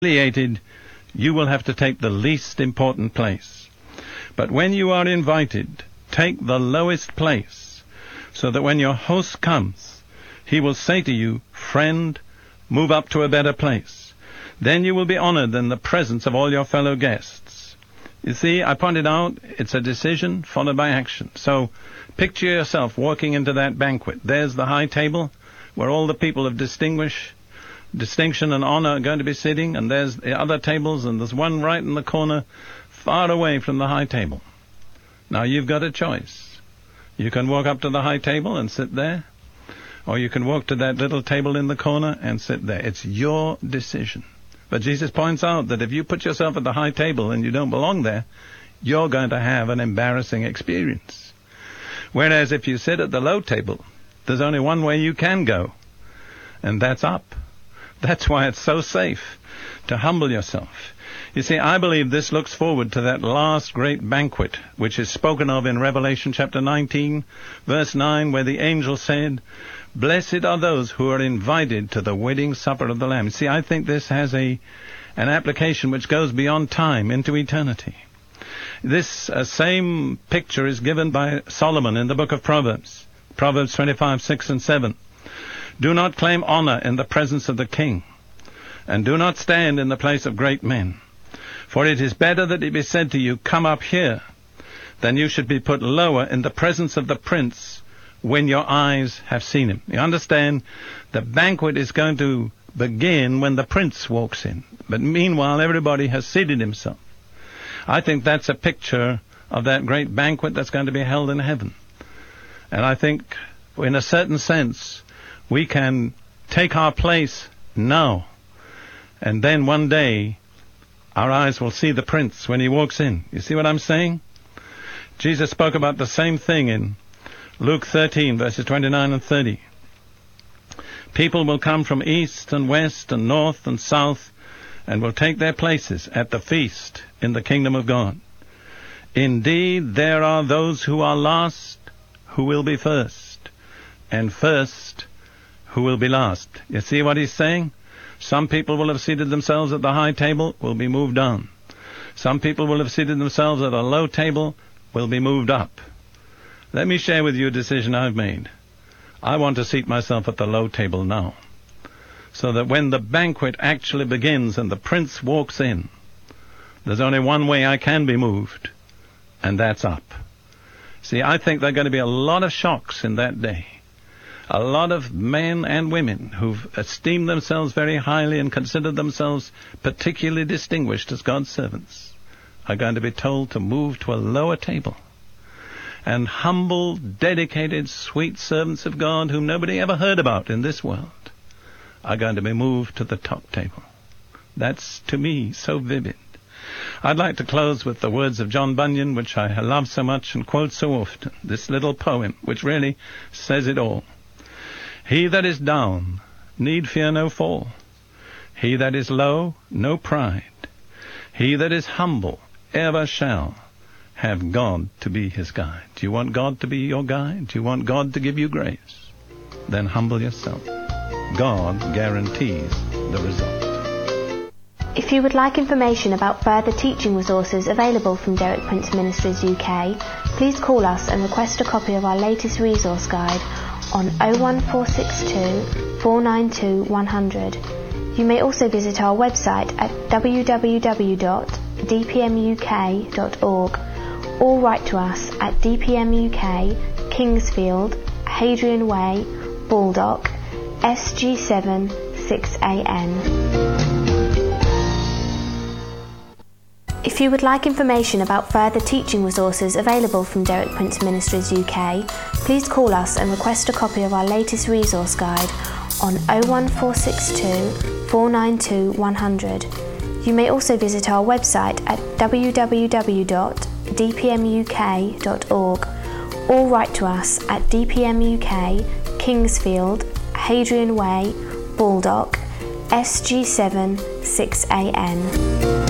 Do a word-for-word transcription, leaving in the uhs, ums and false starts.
humiliated, you will have to take the least important place. But when you are invited, take the lowest place, so that when your host comes, he will say to you, "Friend, move up to a better place." Then you will be honored in the presence of all your fellow guests. You see, I pointed out, it's a decision followed by action. So picture yourself walking into that banquet. There's the high table where all the people of distinguish, distinction and honor are going to be sitting, and there's the other tables, and there's one right in the corner, far away from the high table. Now you've got a choice. You can walk up to the high table and sit there, or you can walk to that little table in the corner and sit there. It's your decision. But Jesus points out that if you put yourself at the high table and you don't belong there, you're going to have an embarrassing experience. Whereas if you sit at the low table, there's only one way you can go, and that's up. That's why it's so safe to humble yourself. You see, I believe this looks forward to that last great banquet, which is spoken of in Revelation chapter nineteen, verse nine, where the angel said, "Blessed are those who are invited to the wedding supper of the Lamb." See, I think this has a an application which goes beyond time into eternity. This uh, same picture is given by Solomon in the book of Proverbs, Proverbs twenty-five, six and seven. "Do not claim honor in the presence of the king, and do not stand in the place of great men. For it is better that it be said to you, 'Come up here,' than you should be put lower in the presence of the prince when your eyes have seen him." You understand? The banquet is going to begin when the prince walks in. But meanwhile, everybody has seated himself. I think that's a picture of that great banquet that's going to be held in heaven. And I think, in a certain sense, we can take our place now, and then one day our eyes will see the prince when he walks in. You see what I'm saying? Jesus spoke about the same thing in Luke thirteen, verses twenty-nine and thirty. "People will come from east and west and north and south, and will take their places at the feast in the kingdom of God. Indeed, there are those who are last who will be first, and first who will be last." You see what he's saying? Some people will have seated themselves at the high table, will be moved on. Some people will have seated themselves at a low table, will be moved up. Let me share with you a decision I've made. I want to seat myself at the low table now, so that when the banquet actually begins and the prince walks in, there's only one way I can be moved, and that's up. See, I think there are going to be a lot of shocks in that day. A lot of men and women who've esteemed themselves very highly and considered themselves particularly distinguished as God's servants are going to be told to move to a lower table. And humble, dedicated, sweet servants of God whom nobody ever heard about in this world are going to be moved to the top table. That's, to me, so vivid. I'd like to close with the words of John Bunyan, which I love so much and quote so often, this little poem, which really says it all. "He that is down need fear no fall. He that is low, no pride. He that is humble ever shall have God to be his guide." Do you want God to be your guide? Do you want God to give you grace? Then humble yourself. God guarantees the result. If you would like information about further teaching resources available from Derek Prince Ministries U K, please call us and request a copy of our latest resource guide on oh one four six two, four nine two, one hundred. You may also visit our website at w w w dot d p m u k dot org or write to us at D P M U K, Kingsfield, Hadrian Way, Baldock, S G seven six A N. If you would like information about further teaching resources available from Derek Prince Ministries U K, please call us and request a copy of our latest resource guide on oh one four six two, four nine two, one hundred. You may also visit our website at w w w dot d p m u k dot org or write to us at D P M U K, Kingsfield, Hadrian Way, Baldock, S G seven six A N.